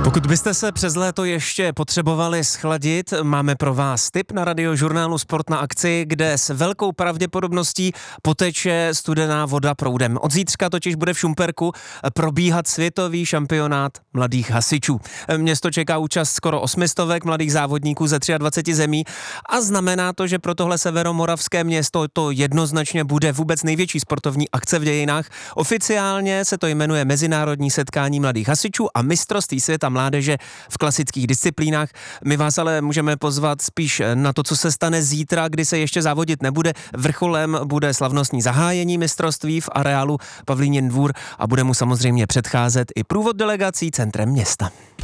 Pokud byste se přes léto ještě potřebovali schladit, máme pro vás tip na Radiožurnálu Sport na akci, kde s velkou pravděpodobností poteče studená voda proudem. Od zítřka totiž bude v Šumperku probíhat světový šampionát mladých hasičů. Město čeká účast skoro 800 mladých závodníků ze 23 zemí a znamená to, že pro tohle severomoravské město to jednoznačně bude vůbec největší sportovní akce v dějinách. Oficiálně se to jmenuje Mezinárodní setkání mladých hasičů a mistrovství světa mládeže v klasických disciplínách. My vás ale můžeme pozvat spíš na to, co se stane zítra, kdy se ještě závodit nebude. Vrcholem bude slavnostní zahájení mistrovství v areálu Pavlínin dvůr a bude mu samozřejmě předcházet i průvod delegací centrem města.